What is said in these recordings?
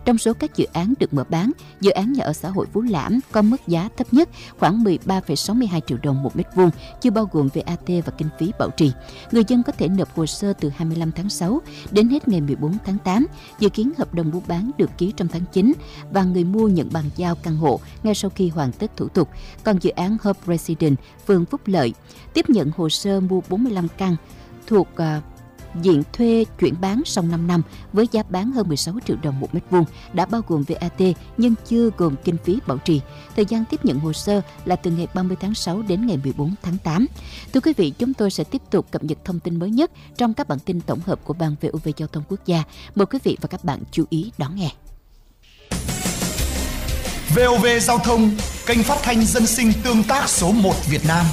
Trong số các dự án được mở bán, dự án nhà ở xã hội Phú Lãm có mức giá thấp nhất khoảng 13,62 triệu đồng một mét vuông, chưa bao gồm VAT và kinh phí bảo trì. Người dân có thể nộp hồ sơ từ 25 tháng 6 đến hết ngày 14 tháng 8. Dự kiến hợp đồng mua bán được ký trong tháng 9 và người mua nhận bàn giao căn hộ ngay sau khi hoàn tất thủ tục. Còn dự án Hope Residence, phường Phúc Lợi, tiếp nhận hồ sơ mua 45 căn thuộc diện thuê chuyển bán sau 5 năm với giá bán hơn 16 triệu đồng một mét vuông, đã bao gồm VAT nhưng chưa gồm kinh phí bảo trì. Thời gian tiếp nhận hồ sơ là từ ngày 30 tháng 6 đến ngày 14 tháng 8. Thưa quý vị, chúng tôi sẽ tiếp tục cập nhật thông tin mới nhất trong các bản tin tổng hợp của Ban VOV Giao thông Quốc gia. Mời quý vị và các bạn chú ý đón nghe. VOV Giao thông, kênh phát thanh dân sinh tương tác số 1 Việt Nam.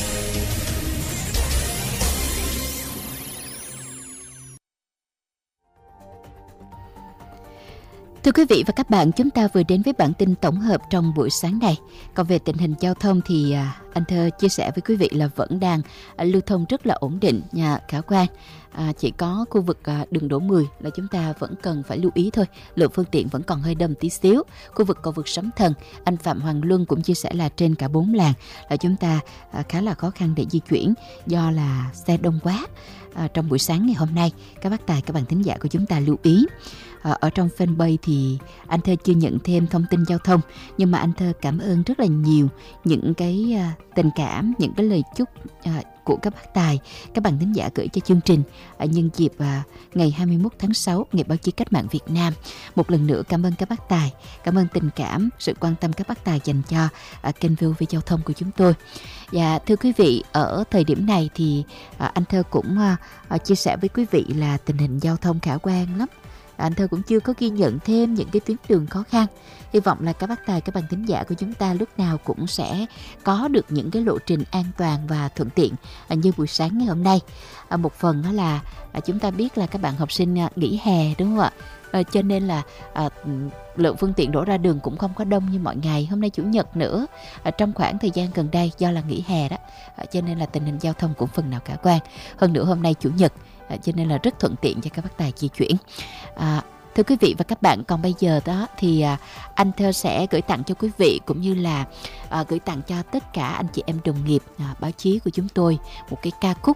Thưa quý vị và các bạn, chúng ta vừa đến với bản tin tổng hợp trong buổi sáng này. Còn về tình hình giao thông thì anh Thơ chia sẻ với quý vị là vẫn đang lưu thông rất là ổn định, khả quan. Chỉ có khu vực đường Đỗ 10 là chúng ta vẫn cần phải lưu ý thôi. Lượng phương tiện vẫn còn hơi đông tí xíu. Khu vực cầu vượt Sóng Thần, anh Phạm Hoàng Luân cũng chia sẻ là trên cả 4 làn là chúng ta khá là khó khăn để di chuyển do là xe đông quá. Trong buổi sáng ngày hôm nay, các bác tài, các bạn thính giả của chúng ta lưu ý. Ở trong fanpage thì anh Thơ chưa nhận thêm thông tin giao thông, nhưng mà anh Thơ cảm ơn rất là nhiều những cái tình cảm, những cái lời chúc của các bác tài, các bạn thính giả gửi cho chương trình nhân dịp ngày 21 tháng 6, ngày báo chí cách mạng Việt Nam. Một lần nữa cảm ơn các bác tài, cảm ơn tình cảm, sự quan tâm các bác tài dành cho kênh VOV Giao thông của chúng tôi. Và thưa quý vị, ở thời điểm này thì anh Thơ cũng chia sẻ với quý vị là tình hình giao thông khả quan lắm. Anh Thơ cũng chưa có ghi nhận thêm những cái tuyến đường khó khăn. Hy vọng là các bác tài, các bạn thính giả của chúng ta lúc nào cũng sẽ có được những cái lộ trình an toàn và thuận tiện như buổi sáng ngày hôm nay. Một phần đó là chúng ta biết là các bạn học sinh nghỉ hè, đúng không ạ? Cho nên là lượng phương tiện đổ ra đường cũng không có đông như mọi ngày. Hôm nay Chủ nhật nữa, trong khoảng thời gian gần đây do là nghỉ hè đó, cho nên là tình hình giao thông cũng phần nào khả quan. Hơn nữa hôm nay Chủ nhật, cho nên là rất thuận tiện cho các bác tài di chuyển. Thưa quý vị và các bạn, còn bây giờ đó thì anh Thơ sẽ gửi tặng cho quý vị cũng như là gửi tặng cho tất cả anh chị em đồng nghiệp báo chí của chúng tôi một cái ca khúc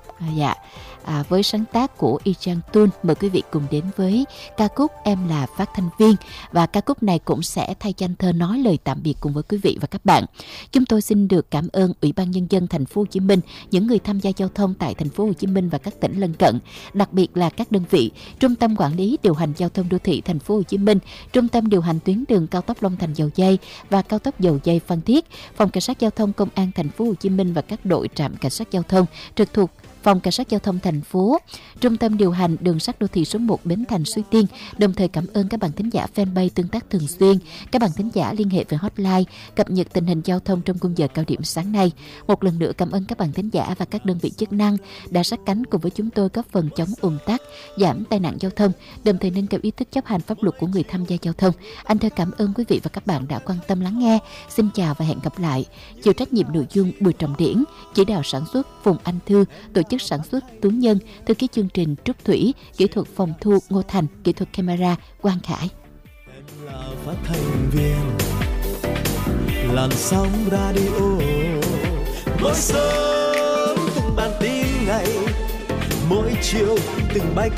với sáng tác của Y Chang Tun. Mời quý vị cùng đến với ca khúc Em Là Phát Thanh Viên, và ca khúc này cũng sẽ thay cho anh Thơ nói lời tạm biệt cùng với quý vị và các bạn. Chúng tôi xin được cảm ơn Ủy ban Nhân dân Thành phố Hồ Chí Minh, những người tham gia giao thông tại Thành phố Hồ Chí Minh và các tỉnh lân cận, đặc biệt là các đơn vị Trung tâm Quản lý Điều hành Giao thông Đô thị Thành phố Hồ Chí Minh, Trung tâm điều hành tuyến đường cao tốc Long Thành Dầu Giây và cao tốc Dầu Giây Phan Thiết, Phòng Cảnh sát Giao thông Công an Thành phố Hồ Chí Minh và các đội trạm cảnh sát giao thông trực thuộc Phòng Cảnh sát Giao thông thành phố, Trung tâm điều hành đường sắt đô thị số 1 Bến Thành Suối Tiên. Đồng thời cảm ơn các bạn thính giả fanpage tương tác thường xuyên, các bạn thính giả liên hệ về hotline cập nhật tình hình giao thông trong khung giờ cao điểm sáng nay. Một lần nữa cảm ơn các bạn thính giả và các đơn vị chức năng đã sát cánh cùng với chúng tôi góp phần chống ùn tắc, giảm tai nạn giao thông, đồng thời nâng cao ý thức chấp hành pháp luật của người tham gia giao thông. Anh Thơ cảm ơn quý vị và các bạn đã quan tâm lắng nghe. Xin chào và hẹn gặp lại. Chịu trách nhiệm nội dung Bùi Trọng Điển, chỉ đạo sản xuất Phùng Anh Thư, tổ chức sản xuất Tú Nhân, thư ký chương trình Trúc Thủy, kỹ thuật phòng thu Ngô Thành, kỹ thuật camera Quang Khải. Em là phát thanh viên làn sóng radio, mỗi sớm từng bản tin ngày, mỗi chiều từng bài